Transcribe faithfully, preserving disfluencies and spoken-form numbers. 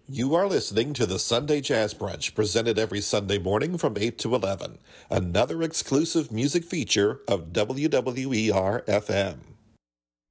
You are listening to the Sunday Jazz Brunch, presented every Sunday morning from eight to eleven. Another exclusive music feature of W W E R F M.